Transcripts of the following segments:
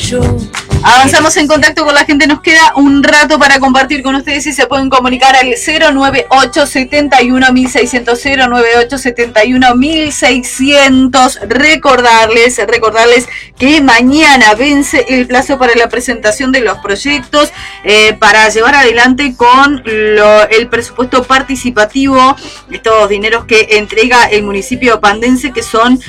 Avanzamos en contacto con la gente, nos queda un rato para compartir con ustedes y se pueden comunicar al 098 71 1600, 098 71 1600. Recordarles que mañana vence el plazo para la presentación de los proyectos para llevar adelante con el presupuesto participativo, estos dineros que entrega el municipio pandense, que son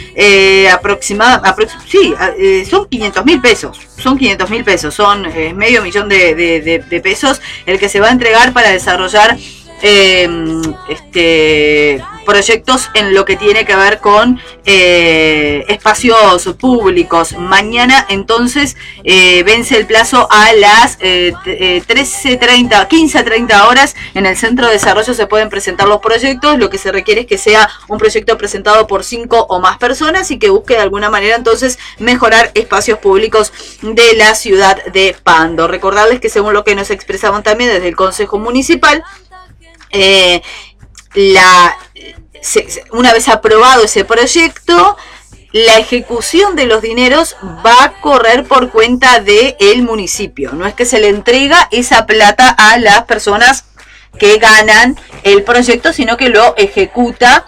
son 500.000 pesos. Son 500.000 pesos, son medio millón de pesos el que se va a entregar para desarrollar proyectos en lo que tiene que ver con espacios públicos. Mañana entonces vence el plazo a las 15:30 horas. En el Centro de Desarrollo se pueden presentar los proyectos. Lo que se requiere es que sea un proyecto presentado por 5 o más personas y que busque de alguna manera entonces mejorar espacios públicos de la ciudad de Pando. Recordarles que según lo que nos expresaban también desde el Consejo Municipal, una vez aprobado ese proyecto, la ejecución de los dineros va a correr por cuenta del municipio. No es que se le entrega esa plata a las personas que ganan el proyecto, sino que lo ejecuta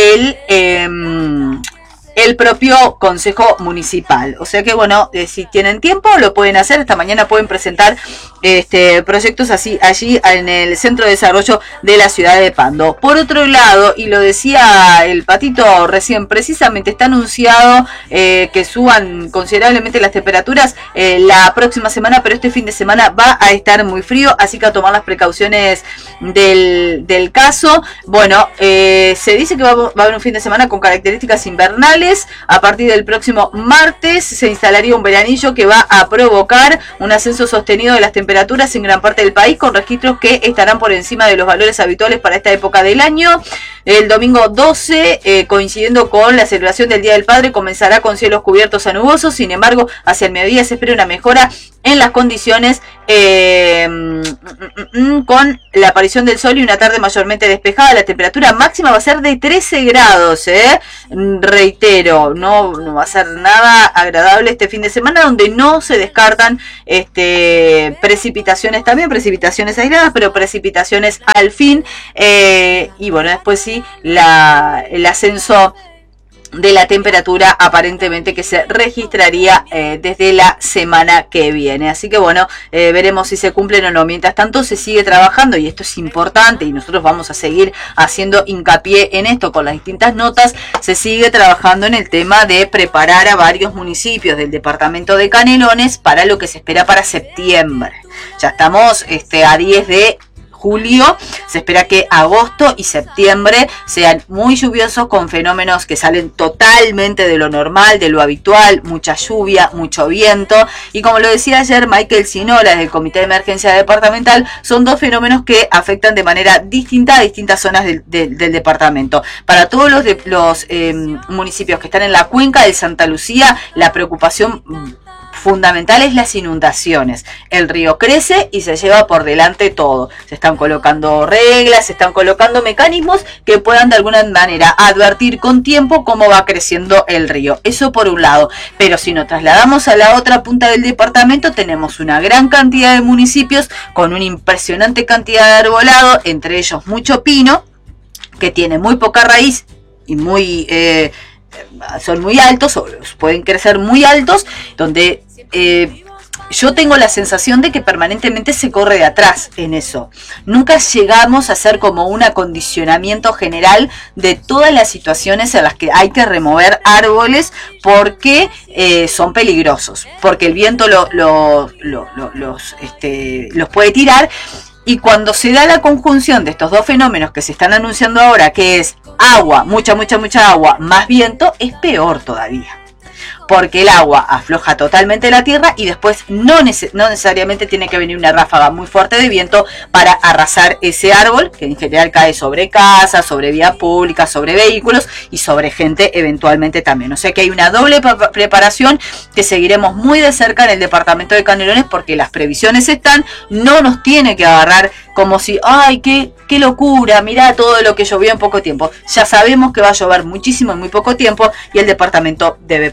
el propio Consejo Municipal. O sea que bueno, si tienen tiempo lo pueden hacer. Esta mañana pueden presentar proyectos así allí en el Centro de Desarrollo de la ciudad de Pando. Por otro lado, y lo decía el Patito recién, precisamente está anunciado que suban considerablemente las temperaturas la próxima semana, pero este fin de semana va a estar muy frío, así que a tomar las precauciones del caso. Bueno, se dice que va a haber un fin de semana con características invernales. A partir del próximo martes se instalaría un veranillo que va a provocar un ascenso sostenido de las temperaturas en gran parte del país, con registros que estarán por encima de los valores habituales para esta época del año. El domingo 12, coincidiendo con la celebración del Día del Padre, comenzará con cielos cubiertos a nubosos. Sin embargo, hacia el mediodía se espera una mejora en las condiciones, con la aparición del sol y una tarde mayormente despejada. La temperatura máxima va a ser de 13 grados, reitero, no va a ser nada agradable este fin de semana, donde no se descartan precipitaciones, también precipitaciones aisladas, pero precipitaciones al fin, y bueno, después sí, el ascenso de la temperatura aparentemente que se registraría desde la semana que viene. Así que bueno, veremos si se cumplen o no. Mientras tanto se sigue trabajando, y esto es importante, y nosotros vamos a seguir haciendo hincapié en esto con las distintas notas. Se sigue trabajando en el tema de preparar a varios municipios del departamento de Canelones para lo que se espera para septiembre. Ya estamos a 10 de julio, se espera que agosto y septiembre sean muy lluviosos, con fenómenos que salen totalmente de lo normal, de lo habitual, mucha lluvia, mucho viento, y como lo decía ayer Michael Sinola del Comité de Emergencia Departamental, son dos fenómenos que afectan de manera distinta a distintas zonas del departamento. Para todos los municipios que están en la cuenca de Santa Lucía, la preocupación fundamental es las inundaciones. El río crece y se lleva por delante todo. Se están colocando reglas, se están colocando mecanismos que puedan de alguna manera advertir con tiempo cómo va creciendo el río. Eso por un lado. Pero si nos trasladamos a la otra punta del departamento, tenemos una gran cantidad de municipios con una impresionante cantidad de arbolado, entre ellos mucho pino, que tiene muy poca raíz y son muy altos, o pueden crecer muy altos, donde yo tengo la sensación de que permanentemente se corre de atrás en eso. Nunca llegamos a hacer como un acondicionamiento general de todas las situaciones en las que hay que remover árboles porque son peligrosos, porque el viento los puede tirar. Y cuando se da la conjunción de estos dos fenómenos que se están anunciando ahora, que es agua, mucha agua, más viento, es peor todavía. Porque el agua afloja totalmente la tierra y después no necesariamente tiene que venir una ráfaga muy fuerte de viento para arrasar ese árbol, que en general cae sobre casas, sobre vías públicas, sobre vehículos y sobre gente eventualmente también. O sea que hay una doble preparación que seguiremos muy de cerca en el departamento de Canelones, porque las previsiones están, no nos tiene que agarrar como si, ¡ay, qué locura! Mirá todo lo que llovió en poco tiempo. Ya sabemos que va a llover muchísimo en muy poco tiempo y el departamento debe prepararse.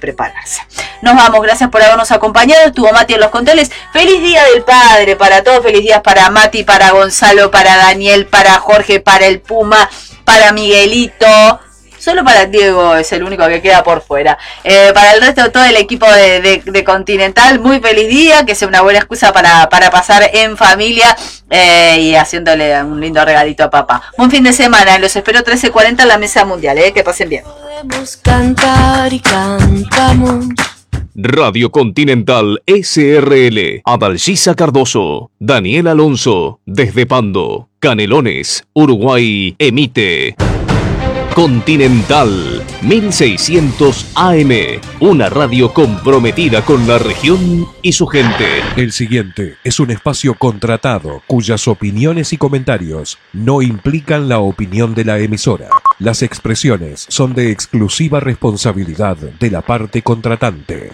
más. Nos vamos, gracias por habernos acompañado. Estuvo Mati en los controles. Feliz Día del Padre para todos, feliz día para Mati, para Gonzalo, para Daniel, para Jorge, para el Puma, para Miguelito. Solo para Diego es el único que queda por fuera. Para el resto de todo el equipo de Continental, muy feliz día, que sea una buena excusa para pasar en familia y haciéndole un lindo regalito a papá. Buen fin de semana, los espero 13:40 en la mesa mundial, que pasen bien. Podemos cantar y cantamos. Radio Continental SRL, Adalgisa Cardoso, Daniel Alonso, desde Pando, Canelones, Uruguay, emite Continental 1600 AM, una radio comprometida con la región y su gente. El siguiente es un espacio contratado cuyas opiniones y comentarios no implican la opinión de la emisora. Las expresiones son de exclusiva responsabilidad de la parte contratante.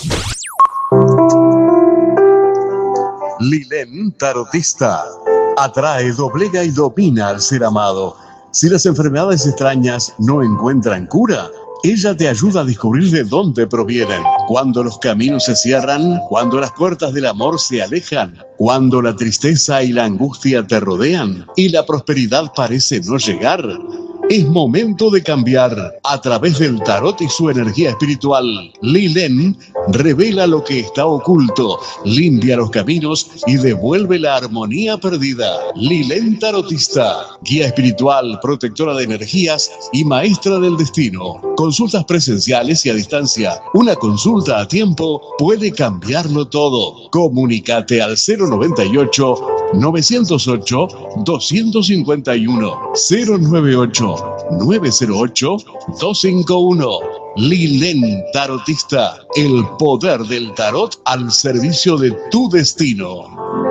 Lilén Tarotista atrae, doblega y domina al ser amado. Si las enfermedades extrañas no encuentran cura, ella te ayuda a descubrir de dónde provienen. Cuando los caminos se cierran, cuando las puertas del amor se alejan, cuando la tristeza y la angustia te rodean y la prosperidad parece no llegar, es momento de cambiar. A través del tarot y su energía espiritual, Lilén revela lo que está oculto, limpia los caminos y devuelve la armonía perdida. Lilén Tarotista, guía espiritual, protectora de energías y maestra del destino. Consultas presenciales y a distancia. Una consulta a tiempo puede cambiarlo todo. Comunícate al 098 908 251 098 908 251. Lilén Tarotista, el poder del tarot al servicio de tu destino.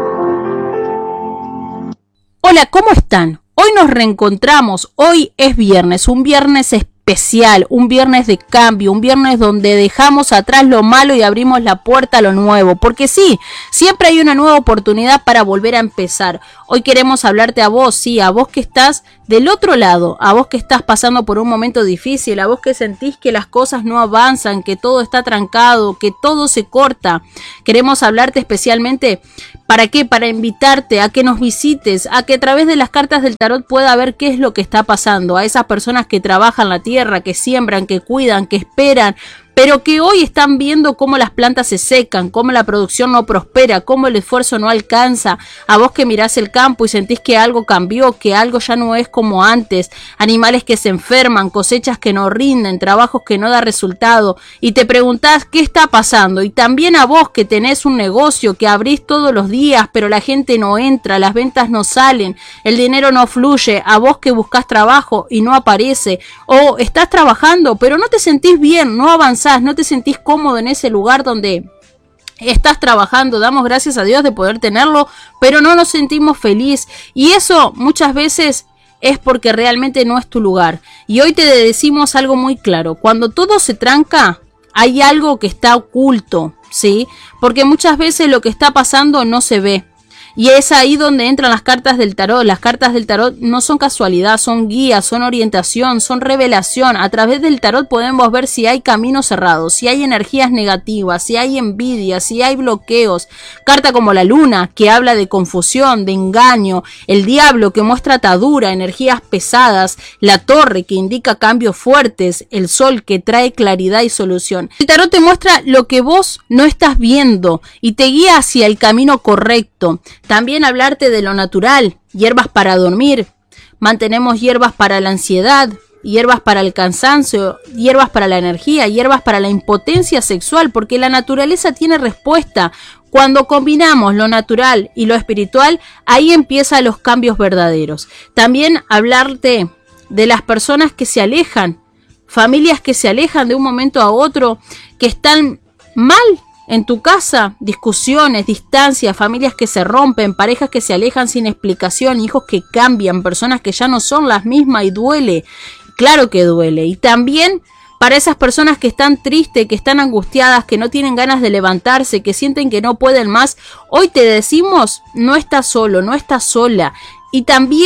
Hola, ¿cómo están? Hoy nos reencontramos, hoy es viernes, un viernes especial, un viernes de cambio, un viernes donde dejamos atrás lo malo y abrimos la puerta a lo nuevo, porque sí, siempre hay una nueva oportunidad para volver a empezar. Hoy queremos hablarte a vos, sí, a vos que estás del otro lado, a vos que estás pasando por un momento difícil, a vos que sentís que las cosas no avanzan, que todo está trancado, que todo se corta. Queremos hablarte especialmente, ¿para qué? Para invitarte a que nos visites, a que a través de las cartas del tarot pueda ver qué es lo que está pasando, a esas personas que trabajan la tierra, que siembran, que cuidan, que esperan, pero que hoy están viendo cómo las plantas se secan, cómo la producción no prospera, cómo el esfuerzo no alcanza. A vos que mirás el campo y sentís que algo cambió, que algo ya no es como antes, animales que se enferman, cosechas que no rinden, trabajos que no da resultado, y te preguntás qué está pasando. Y también a vos que tenés un negocio, que abrís todos los días, pero la gente no entra, las ventas no salen, el dinero no fluye, a vos que buscás trabajo y no aparece, o estás trabajando pero no te sentís bien, no avanzás, no te sentís cómodo en ese lugar donde estás trabajando. Damos gracias a Dios de poder tenerlo, pero no nos sentimos feliz, y eso muchas veces es porque realmente no es tu lugar. Y hoy te decimos algo muy claro: cuando todo se tranca, hay algo que está oculto, ¿sí? Porque muchas veces lo que está pasando no se ve. Y es ahí donde entran las cartas del tarot. Las cartas del tarot no son casualidad, son guías, son orientación, son revelación. A través del tarot podemos ver si hay caminos cerrados, si hay energías negativas, si hay envidia, si hay bloqueos. Carta como la luna, que habla de confusión, de engaño. El diablo, que muestra atadura, energías pesadas. La torre, que indica cambios fuertes. El sol, que trae claridad y solución. El tarot te muestra lo que vos no estás viendo y te guía hacia el camino correcto. También hablarte de lo natural, hierbas para dormir, mantenemos hierbas para la ansiedad, hierbas para el cansancio, hierbas para la energía, hierbas para la impotencia sexual, porque la naturaleza tiene respuesta. Cuando combinamos lo natural y lo espiritual, ahí empiezan los cambios verdaderos. También hablarte de las personas que se alejan, familias que se alejan de un momento a otro, que están mal en tu casa, discusiones, distancias, familias que se rompen, parejas que se alejan sin explicación, hijos que cambian, personas que ya no son las mismas, y duele, claro que duele. Y también para esas personas que están tristes, que están angustiadas, que no tienen ganas de levantarse, que sienten que no pueden más, hoy te decimos, no estás solo, no estás sola. Y también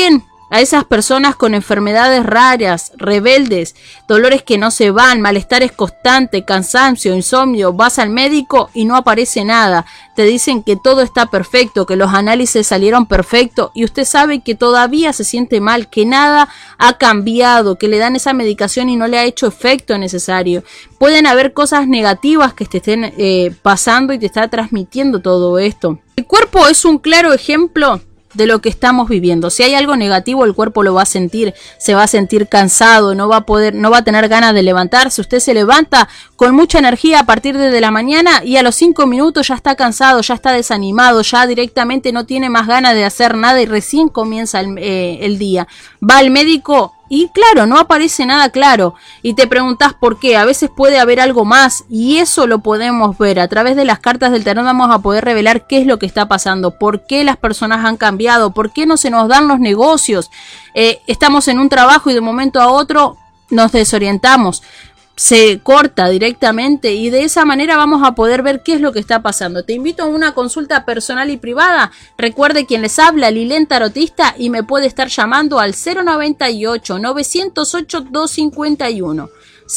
a esas personas con enfermedades raras, rebeldes, dolores que no se van, malestares constantes, cansancio, insomnio, vas al médico y no aparece nada. Te dicen que todo está perfecto, que los análisis salieron perfectos y usted sabe que todavía se siente mal, que nada ha cambiado, que le dan esa medicación y no le ha hecho efecto necesario. Pueden haber cosas negativas que te estén pasando y te está transmitiendo todo esto. El cuerpo es un claro ejemplo de lo que estamos viviendo. Si hay algo negativo, el cuerpo lo va a sentir, se va a sentir cansado, no va a tener ganas de levantarse. Usted se levanta con mucha energía a partir de la mañana y a los 5 minutos ya está cansado, ya está desanimado, ya directamente no tiene más ganas de hacer nada y recién comienza el día. Va al médico y claro, no aparece nada claro y te preguntas por qué. A veces puede haber algo más y eso lo podemos ver a través de las cartas del tarot. Vamos a poder revelar qué es lo que está pasando, por qué las personas han cambiado, por qué no se nos dan los negocios. Estamos en un trabajo y de un momento a otro nos desorientamos, se corta directamente y de esa manera vamos a poder ver qué es lo que está pasando. Te invito a una consulta personal y privada. Recuerde quien les habla, Lilén Tarotista, y me puede estar llamando al 098-908-251.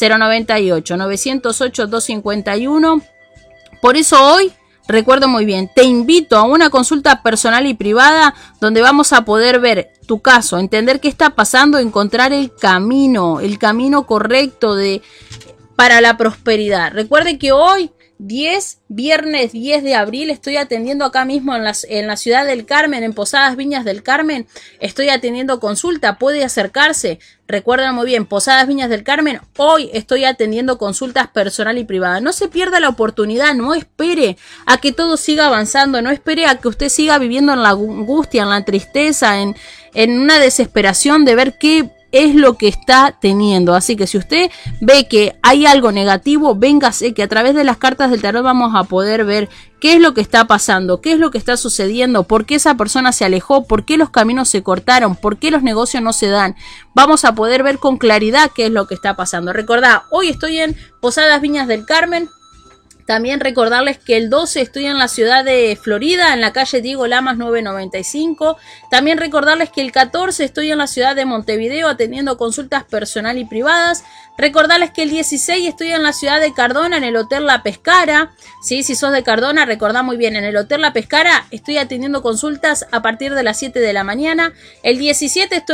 098-908-251. Por eso hoy, recuerdo muy bien, te invito a una consulta personal y privada donde vamos a poder ver tu caso, entender qué está pasando, encontrar el camino correcto para la prosperidad. Recuerde que hoy, viernes 10 de abril, estoy atendiendo acá mismo en la ciudad del Carmen, en Posadas Viñas del Carmen, estoy atendiendo consulta, puede acercarse. Recuerden muy bien, Posadas Viñas del Carmen, hoy estoy atendiendo consultas personal y privada. No se pierda la oportunidad, no espere a que todo siga avanzando, no espere a que usted siga viviendo en la angustia, en la tristeza, en una desesperación de ver qué es lo que está teniendo. Así que si usted ve que hay algo negativo, véngase, que a través de las cartas del tarot vamos a poder ver qué es lo que está pasando, qué es lo que está sucediendo, por qué esa persona se alejó, por qué los caminos se cortaron, por qué los negocios no se dan. Vamos a poder ver con claridad qué es lo que está pasando. Recordá, hoy estoy en Posadas Viñas del Carmen. También recordarles que el 12 estoy en la ciudad de Florida, en la calle Diego Lamas 995. También recordarles que el 14 estoy en la ciudad de Montevideo atendiendo consultas personal y privadas. Recordarles que el 16 estoy en la ciudad de Cardona, en el Hotel La Pescara. ¿Sí? Si sos de Cardona, recordá muy bien, en el Hotel La Pescara estoy atendiendo consultas a partir de las 7 de la mañana. El 17 estoy